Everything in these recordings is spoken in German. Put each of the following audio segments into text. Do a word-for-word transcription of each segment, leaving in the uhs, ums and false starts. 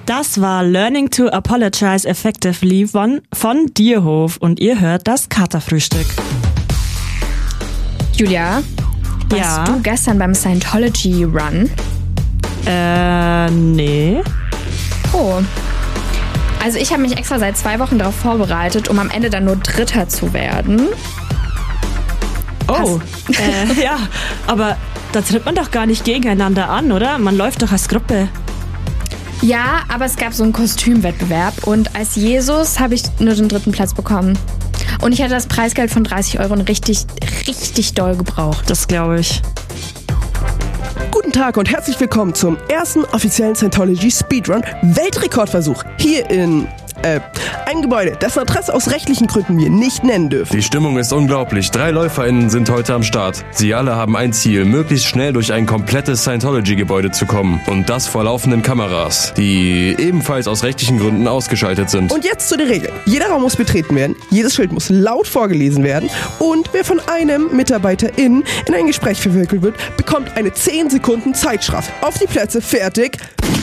Das war Learning to Apologize Effectively von, von Dierhof und ihr hört das Katerfrühstück. Julia, warst Ja? du gestern beim Scientology Run? Äh, nee. Oh. Also ich habe mich extra seit zwei Wochen darauf vorbereitet, um am Ende dann nur Dritter zu werden. Oh, äh, ja, aber da tritt man doch gar nicht gegeneinander an, oder? Man läuft doch als Gruppe. Ja, aber es gab so einen Kostümwettbewerb und als Jesus habe ich nur den dritten Platz bekommen. Und ich hätte das Preisgeld von dreißig Euro richtig, richtig doll gebraucht. Das glaube ich. Guten Tag und herzlich willkommen zum ersten offiziellen Scientology Speedrun Weltrekordversuch hier in äh, einem Gebäude, dessen Adresse aus rechtlichen Gründen wir nicht nennen dürfen. Die Stimmung ist unglaublich. Drei LäuferInnen sind heute am Start. Sie alle haben ein Ziel, möglichst schnell durch ein komplettes Scientology-Gebäude zu kommen. Und das vor laufenden Kameras, die ebenfalls aus rechtlichen Gründen ausgeschaltet sind. Und jetzt zu den Regeln. Jeder Raum muss betreten werden, jedes Schild muss laut vorgelesen werden und wer von einem MitarbeiterIn in ein Gespräch verwickelt wird, bekommt eine zehn Sekunden Zeitstrafe. Auf die Plätze, fertig.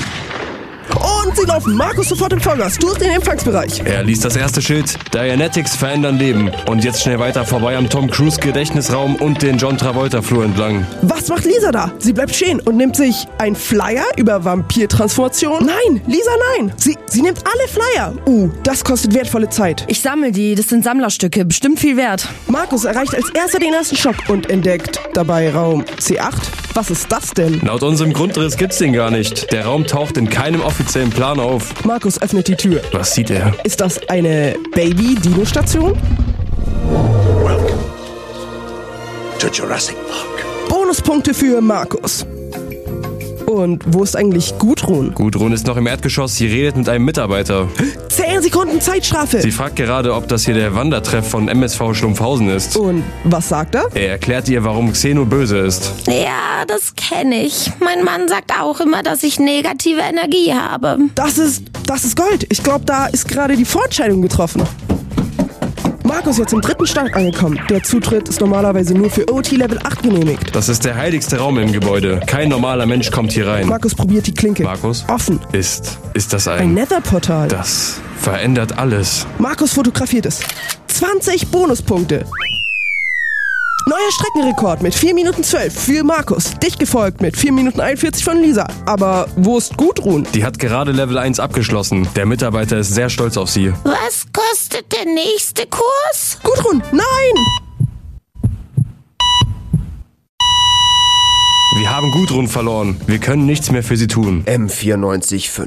Und sie laufen. Markus sofort im Vollgas durch den Empfangsbereich. Er liest das erste Schild. Dianetics verändern Leben. Und jetzt schnell weiter vorbei am Tom Cruise Gedächtnisraum und den John Travolta Flur entlang. Was macht Lisa da? Sie bleibt stehen und nimmt sich einen Flyer über Vampirtransformation. Nein, Lisa, nein. Sie, sie nimmt alle Flyer. Uh, das kostet wertvolle Zeit. Ich sammle die, das sind Sammlerstücke, bestimmt viel wert. Markus erreicht als erster den ersten Stock und entdeckt dabei Raum C acht. Was ist das denn? Laut unserem Grundriss gibt's den gar nicht. Der Raum taucht in keinem offiziellen Plan auf. Markus öffnet die Tür. Was sieht er? Ist das eine Baby-Dino-Station? Welcome to Jurassic Park. Bonuspunkte für Markus. Und wo ist eigentlich Gudrun? Gudrun ist noch im Erdgeschoss. Sie redet mit einem Mitarbeiter. zehn Sekunden Zeitstrafe. Sie fragt gerade, ob das hier der Wandertreff von M S V Schlumpfhausen ist. Und was sagt er? Er erklärt ihr, warum Xeno böse ist. Ja, das kenne ich. Mein Mann sagt auch immer, dass ich negative Energie habe. Das ist, das ist Gold. Ich glaube, da ist gerade die Vorentscheidung getroffen. Markus ist jetzt im dritten Stand angekommen. Der Zutritt ist normalerweise nur für O T Level acht genehmigt. Das ist der heiligste Raum im Gebäude. Kein normaler Mensch kommt hier rein. Markus probiert die Klinke. Markus? Offen. Ist, ist das Ein ein... Nether-Portal. Das verändert alles. Markus fotografiert es. zwanzig Bonuspunkte. Neuer Streckenrekord mit vier Minuten zwölf für Markus. Dicht gefolgt mit vier Minuten einundvierzig von Lisa. Aber wo ist Gudrun? Die hat gerade Level eins abgeschlossen. Der Mitarbeiter ist sehr stolz auf sie. Was kostet der nächste Kurs? Gudrun, nein! Wir haben Gudrun verloren. Wir können nichts mehr für sie tun. M vierundneunzig Komma